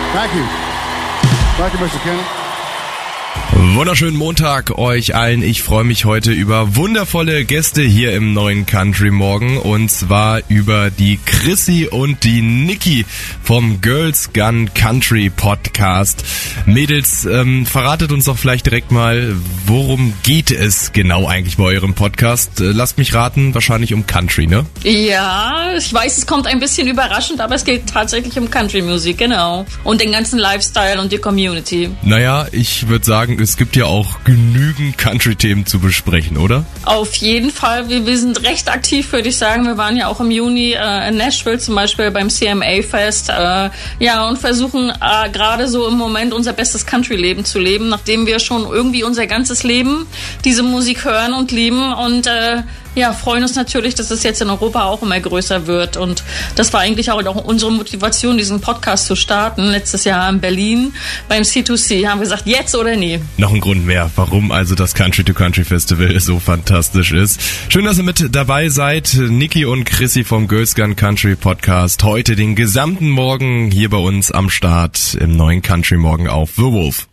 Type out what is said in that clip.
Thank you. Thank you, Mr. Kenny. Wunderschönen Montag euch allen. Ich freue mich heute über wundervolle Gäste hier im neuen Country Morgen, und zwar über die Chrissy und die Niki vom Girls Gun Country Podcast. Mädels, verratet uns doch vielleicht direkt mal, worum geht es genau eigentlich bei eurem Podcast? Lasst mich raten, wahrscheinlich um Country, ne? Ja, ich weiß, es kommt ein bisschen überraschend, aber es geht tatsächlich um Country-Musik, genau. Und den ganzen Lifestyle und die Community. Naja, ich würde sagen, es gibt ja auch genügend Country-Themen zu besprechen, oder? Auf jeden Fall. Wir sind recht aktiv, würde ich sagen. Wir waren ja auch im Juni in Nashville zum Beispiel beim CMA-Fest. Und versuchen gerade so im Moment unser bestes Country-Leben zu leben, nachdem wir schon irgendwie unser ganzes Leben diese Musik hören und lieben. Und freuen uns natürlich, dass es jetzt in Europa auch immer größer wird. Und das war eigentlich auch unsere Motivation, diesen Podcast zu starten. Letztes Jahr in Berlin beim C2C haben wir gesagt, jetzt oder nie. Noch ein Grund mehr, warum also das Country to Country Festival so fantastisch ist. Schön, dass ihr mit dabei seid. Niki und Chrissy vom Girls Gun Country Podcast. Heute den gesamten Morgen hier bei uns am Start im neuen Country Morgen auf The Wolf.